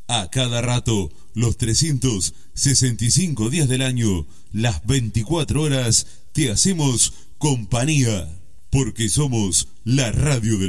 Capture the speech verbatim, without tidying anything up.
A cada rato, los trescientos sesenta y cinco días del año, las veinticuatro horas, te hacemos compañía. Porque somos la radio del